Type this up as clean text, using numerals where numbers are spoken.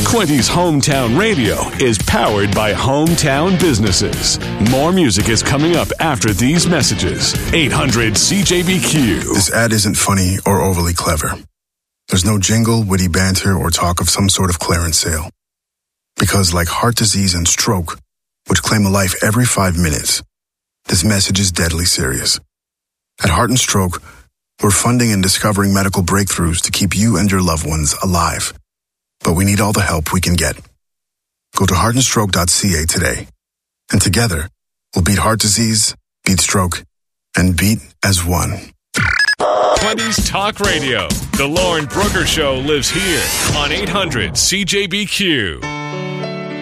Quinty's Hometown Radio is powered by Hometown Businesses. More music is coming up after these messages. 800 CJBQ. This ad isn't funny or overly clever. There's no jingle, witty banter, or talk of some sort of clearance sale. Because like heart disease and stroke, which claim a life every 5 minutes, this message is deadly serious. At Heart and Stroke, we're funding and discovering medical breakthroughs to keep you and your loved ones alive. But we need all the help we can get. Go to heartandstroke.ca today. And together, we'll beat heart disease, beat stroke, and beat as one. Quinty's Talk Radio. The Lauren Brooker Show lives here on 800 CJBQ.